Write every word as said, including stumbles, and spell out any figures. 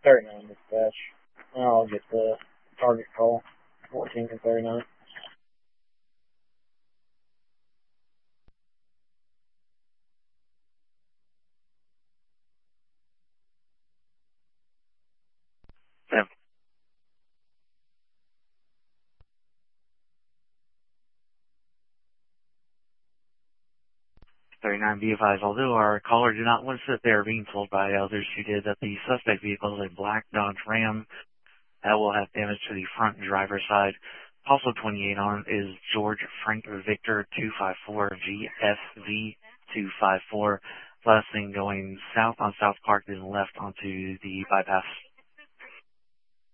thirty-nine dispatch. I'll get the target call. fourteen and thirty-nine. Yep. thirty-nine, be advised, although our caller did not list that they are being told by others who did that the suspect vehicle is a black Dodge Ram that will have damage to the front driver's side. Also twenty-eight on is George Frank Victor two five four G S V two five four. Last thing going south on South Park, then left onto the bypass.